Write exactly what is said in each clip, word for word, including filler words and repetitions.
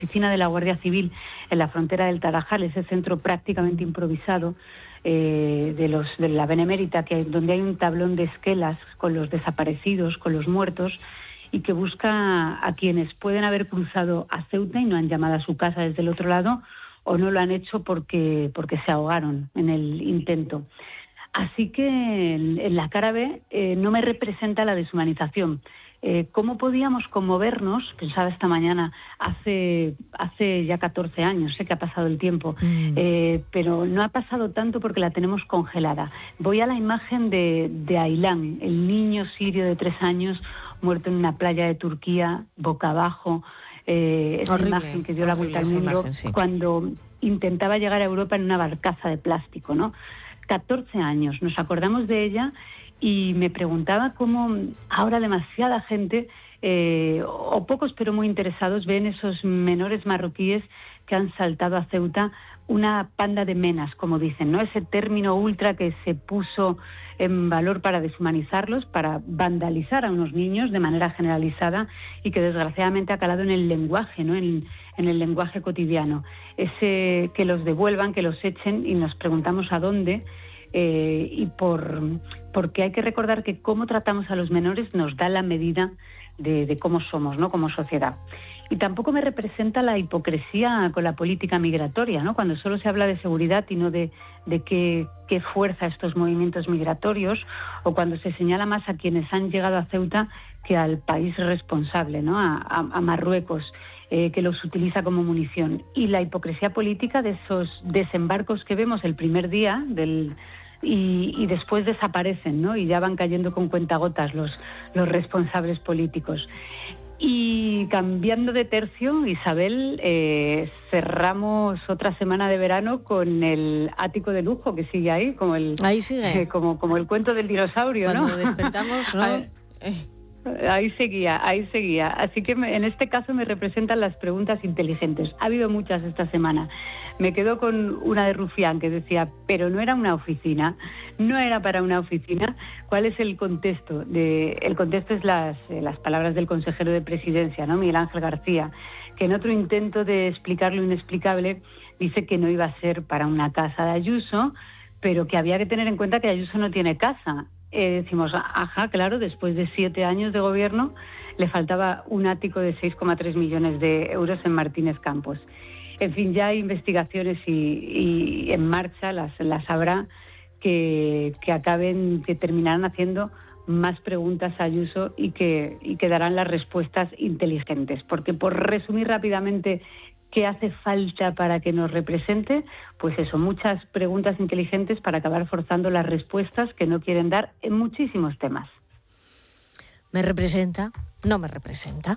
oficina de la Guardia Civil en la frontera del Tarajal, ese centro prácticamente improvisado eh, de los de la Benemérita, que hay, donde hay un tablón de esquelas con los desaparecidos, con los muertos, y que busca a quienes pueden haber cruzado a Ceuta y no han llamado a su casa desde el otro lado, o no lo han hecho porque, porque se ahogaron en el intento. Así que en, en la cara B eh, no me representa la deshumanización. Eh, ¿Cómo podíamos conmovernos? Pensaba esta mañana, hace hace ya catorce años, sé que ha pasado el tiempo, mm. eh, pero no ha pasado tanto porque la tenemos congelada. Voy a la imagen de, de Aylan, el niño sirio de tres años, muerto en una playa de Turquía, boca abajo. Eh, esa horrible, imagen que dio la vuelta al mundo imagen, sí. cuando intentaba llegar a Europa en una barcaza de plástico, ¿no? catorce años, nos acordamos de ella. Y me preguntaba cómo ahora demasiada gente, eh, o pocos pero muy interesados, ven esos menores marroquíes que han saltado a Ceuta, una panda de menas, como dicen, ¿no? Ese término ultra que se puso en valor para deshumanizarlos, para vandalizar a unos niños de manera generalizada y que desgraciadamente ha calado en el lenguaje, ¿no? En, en el lenguaje cotidiano. Ese que los devuelvan, que los echen, y nos preguntamos a dónde. Eh, y por porque hay que recordar que cómo tratamos a los menores nos da la medida de, de cómo somos, ¿no? Como sociedad. Y tampoco me representa la hipocresía con la política migratoria, ¿no? Cuando solo se habla de seguridad y no de, de qué, qué fuerza estos movimientos migratorios, o cuando se señala más a quienes han llegado a Ceuta que al país responsable, ¿no? A, a, a Marruecos, eh, que los utiliza como munición. Y la hipocresía política de esos desembarcos que vemos el primer día del Y, y después desaparecen, ¿no? Y ya van cayendo con cuentagotas los, los responsables políticos. Y cambiando de tercio, Isabel, eh, cerramos otra semana de verano con el ático de lujo que sigue ahí, como el, ahí sigue. Eh, como, como el cuento del dinosaurio, Cuando ¿no? despertamos, ¿no? Ahí seguía, ahí seguía. Así que me, en este caso me representan las preguntas inteligentes. Ha habido muchas esta semana. Me quedo con una de Rufián que decía, pero no era una oficina, no era para una oficina. ¿Cuál es el contexto? De, el contexto es las, eh, las palabras del consejero de Presidencia, ¿no? Miguel Ángel García, que en otro intento de explicar lo inexplicable dice que no iba a ser para una casa de Ayuso, pero que había que tener en cuenta que Ayuso no tiene casa. Eh, decimos, ajá, claro, después de siete años de gobierno le faltaba un ático de seis coma tres millones de euros en Martínez Campos. En fin, ya hay investigaciones y, y en marcha, las, las habrá, que, que acaben, que terminarán haciendo más preguntas a Ayuso y que, y que darán las respuestas inteligentes. Porque, por resumir rápidamente qué hace falta para que nos represente, pues eso, muchas preguntas inteligentes para acabar forzando las respuestas que no quieren dar en muchísimos temas. ¿Me representa? No me representa.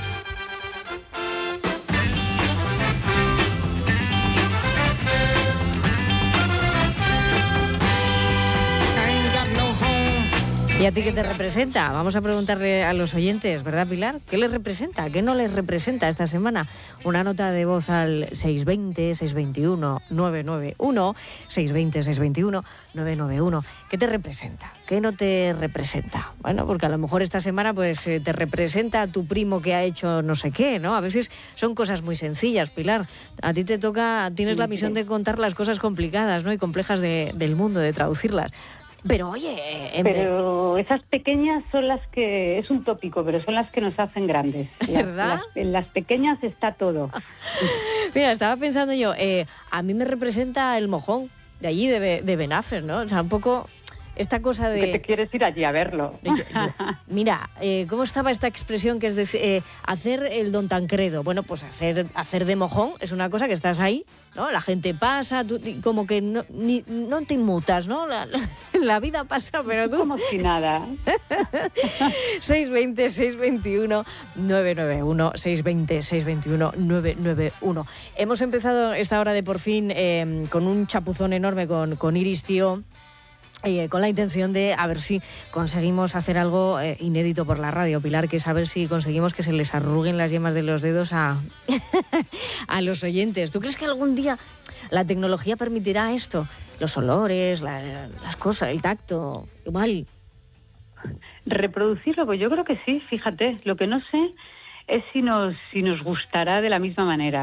¿Y a ti qué te representa? Vamos a preguntarle a los oyentes, ¿verdad, Pilar? ¿Qué les representa? ¿Qué no les representa esta semana? Una nota de voz al seis veinte, seiscientos veintiuno, novecientos noventa y uno, seiscientos veinte, seiscientos veintiuno, novecientos noventa y uno. ¿Qué te representa? ¿Qué no te representa? Bueno, porque a lo mejor esta semana pues te representa a tu primo que ha hecho no sé qué, ¿no? A veces son cosas muy sencillas, Pilar. A ti te toca, tienes la misión de contar las cosas complicadas, ¿no? Y complejas de, del mundo, de traducirlas. Pero oye... En pero esas pequeñas son las que... Es un tópico, pero son las que nos hacen grandes. ¿Verdad? Las, las, en las pequeñas está todo. Mira, estaba pensando yo, eh, a mí me representa el mojón de allí, de, de Benafer, ¿no? O sea, un poco... Esta cosa de... Que te quieres ir allí a verlo. Yo, yo, mira, eh, ¿cómo estaba esta expresión que es decir, eh, hacer el don Tancredo? Bueno, pues hacer, hacer de mojón es una cosa que estás ahí, ¿no? La gente pasa, tú como que no, ni, no te inmutas, ¿no? La, la, la vida pasa, pero tú... Como si nada. seiscientos veinte, seiscientos veintiuno, novecientos noventa y uno, seiscientos veinte, seiscientos veintiuno, novecientos noventa y uno. Hemos empezado esta hora de Por Fin eh, con un chapuzón enorme con, con Iris Tío. Eh, con la intención de a ver si conseguimos hacer algo eh, inédito por la radio, Pilar, que es a ver si conseguimos que se les arruguen las yemas de los dedos a, a los oyentes. ¿Tú crees que algún día la tecnología permitirá esto? Los olores, la, las cosas, el tacto, igual. Reproducirlo, pues yo creo que sí, fíjate. Lo que no sé es si nos, si nos gustará de la misma manera.